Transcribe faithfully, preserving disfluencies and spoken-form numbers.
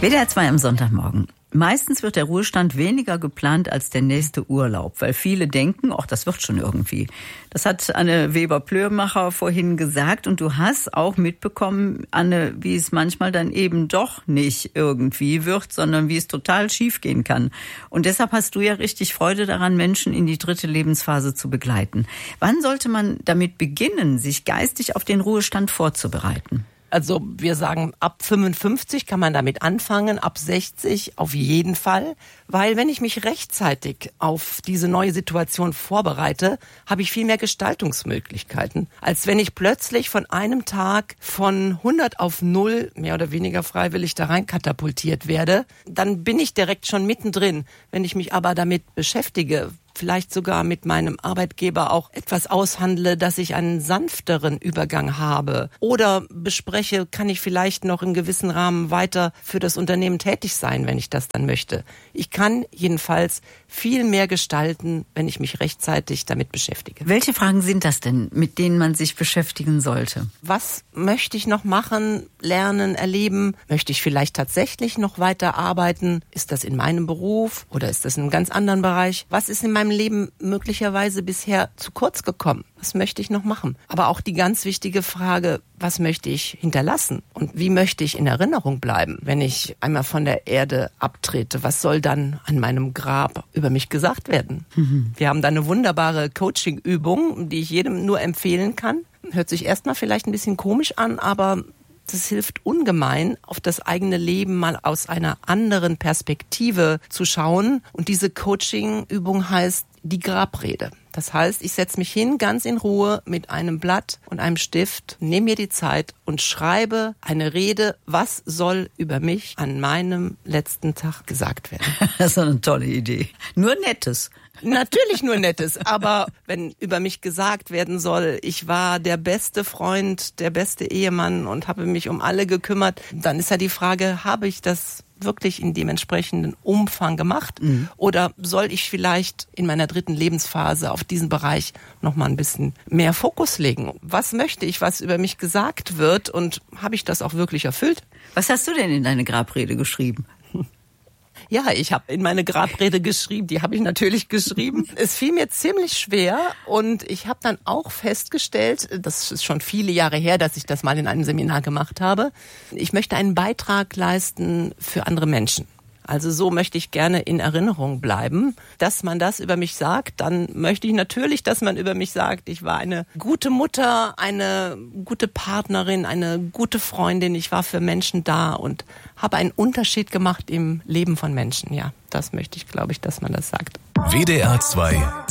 W D R zwei am Sonntagmorgen. Meistens wird der Ruhestand weniger geplant als der nächste Urlaub, weil viele denken, ach, das wird schon irgendwie. Das hat Anne Weber-Plöhrmacher vorhin gesagt und du hast auch mitbekommen, Anne, wie es manchmal dann eben doch nicht irgendwie wird, sondern wie es total schief gehen kann. Und deshalb hast du ja richtig Freude daran, Menschen in die dritte Lebensphase zu begleiten. Wann sollte man damit beginnen, sich geistig auf den Ruhestand vorzubereiten? Also wir sagen, ab fünfundfünfzig kann man damit anfangen, ab sechzig auf jeden Fall. Weil wenn ich mich rechtzeitig auf diese neue Situation vorbereite, habe ich viel mehr Gestaltungsmöglichkeiten, als wenn ich plötzlich von einem Tag von hundert auf null, mehr oder weniger freiwillig da rein katapultiert werde. Dann bin ich direkt schon mittendrin. Wenn ich mich aber damit beschäftige, vielleicht sogar mit meinem Arbeitgeber auch etwas aushandle, dass ich einen sanfteren Übergang habe oder bespreche, kann ich vielleicht noch in gewissen Rahmen weiter für das Unternehmen tätig sein, wenn ich das dann möchte. Ich kann jedenfalls viel mehr gestalten, wenn ich mich rechtzeitig damit beschäftige. Welche Fragen sind das denn, mit denen man sich beschäftigen sollte? Was möchte ich noch machen, lernen, erleben? Möchte ich vielleicht tatsächlich noch weiter arbeiten? Ist das in meinem Beruf oder ist das in einem ganz anderen Bereich? Was ist in meinem Leben möglicherweise bisher zu kurz gekommen? Was möchte ich noch machen? Aber auch die ganz wichtige Frage, was möchte ich hinterlassen? Und wie möchte ich in Erinnerung bleiben, wenn ich einmal von der Erde abtrete? Was soll dann an meinem Grab über mich gesagt werden? Mhm. Wir haben da eine wunderbare Coaching-Übung, die ich jedem nur empfehlen kann. Hört sich erstmal vielleicht ein bisschen komisch an, aber das hilft ungemein, auf das eigene Leben mal aus einer anderen Perspektive zu schauen. Und diese Coaching-Übung heißt die Grabrede. Das heißt, ich setze mich hin, ganz in Ruhe, mit einem Blatt und einem Stift, nehme mir die Zeit und schreibe eine Rede, was soll über mich an meinem letzten Tag gesagt werden. Das ist eine tolle Idee. Nur Nettes. Natürlich nur Nettes, aber wenn über mich gesagt werden soll, ich war der beste Freund, der beste Ehemann und habe mich um alle gekümmert, dann ist ja die Frage, habe ich das wirklich in dem entsprechenden Umfang gemacht? Mhm. Oder soll ich vielleicht in meiner dritten Lebensphase auf diesen Bereich noch mal ein bisschen mehr Fokus legen? Was möchte ich, was über mich gesagt wird und habe ich das auch wirklich erfüllt? Was hast du denn in deine Grabrede geschrieben? Ja, ich habe in meine Grabrede geschrieben, die habe ich natürlich geschrieben. Es fiel mir ziemlich schwer und ich habe dann auch festgestellt, das ist schon viele Jahre her, dass ich das mal in einem Seminar gemacht habe, ich möchte einen Beitrag leisten für andere Menschen. Also so möchte ich gerne in Erinnerung bleiben. Dass man das über mich sagt, dann möchte ich natürlich, dass man über mich sagt, ich war eine gute Mutter, eine gute Partnerin, eine gute Freundin. Ich war für Menschen da und habe einen Unterschied gemacht im Leben von Menschen. Ja, das möchte ich, glaube ich, dass man das sagt. W D R zwei